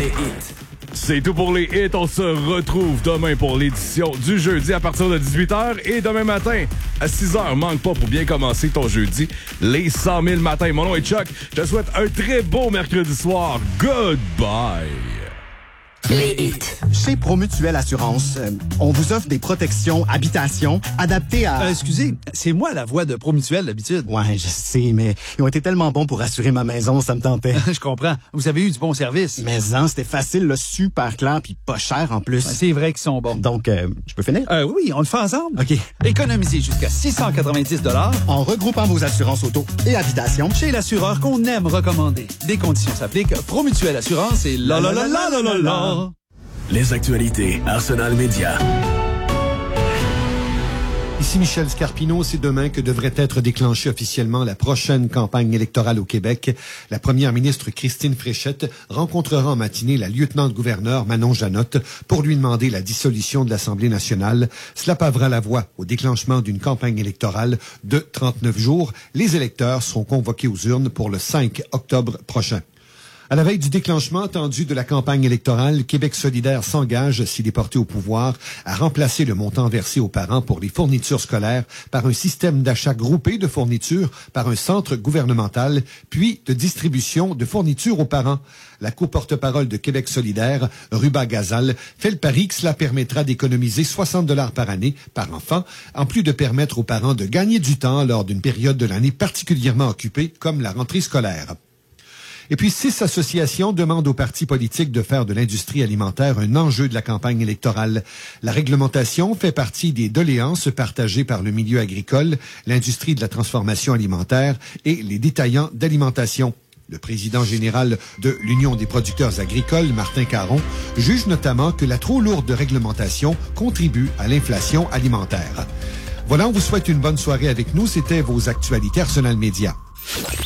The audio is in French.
hits. C'est tout pour les hits. On se retrouve demain pour l'édition du jeudi à partir de 18h et demain matin à 6h. Manque pas pour bien commencer ton jeudi, les 100 000 matins. Mon nom est Chuck. Je te souhaite un très beau mercredi soir. Goodbye. Les hits. Chez Promutuelle Assurance, on vous offre des protections habitation adaptées à... Excusez, c'est moi la voix de Promutuelle d'habitude. Ouais, je sais, mais ils ont été tellement bons pour assurer ma maison, ça me tentait. Je comprends. Vous avez eu du bon service. Mais c'était facile, là, super clair, puis pas cher en plus. Ouais, c'est vrai qu'ils sont bons. Donc, je peux finir? Oui, on le fait ensemble. OK. Économisez jusqu'à 690 $ En regroupant vos assurances auto et habitation chez l'assureur qu'on aime recommander. Des conditions s'appliquent. Promutuelle Assurance et la. Les actualités Arsenal Média. Ici Michel Scarpino, c'est demain que devrait être déclenchée officiellement la prochaine campagne électorale au Québec. La première ministre Christine Fréchette rencontrera en matinée la lieutenant-gouverneur Manon Janotte pour lui demander la dissolution de l'Assemblée nationale. Cela pavera la voie au déclenchement d'une campagne électorale de 39 jours. Les électeurs seront convoqués aux urnes pour le 5 octobre prochain. À la veille du déclenchement attendu de la campagne électorale, Québec solidaire s'engage, s'il est porté au pouvoir, à remplacer le montant versé aux parents pour les fournitures scolaires par un système d'achat groupé de fournitures par un centre gouvernemental, puis de distribution de fournitures aux parents. La co-porte-parole de Québec solidaire, Ruba Gazal, fait le pari que cela permettra d'économiser 60 $ par année par enfant, en plus de permettre aux parents de gagner du temps lors d'une période de l'année particulièrement occupée, comme la rentrée scolaire. Et puis, 6 associations demandent aux partis politiques de faire de l'industrie alimentaire un enjeu de la campagne électorale. La réglementation fait partie des doléances partagées par le milieu agricole, l'industrie de la transformation alimentaire et les détaillants d'alimentation. Le président général de l'Union des producteurs agricoles, Martin Caron, juge notamment que la trop lourde réglementation contribue à l'inflation alimentaire. Voilà, on vous souhaite une bonne soirée avec nous. C'était vos actualités Arsenal Média.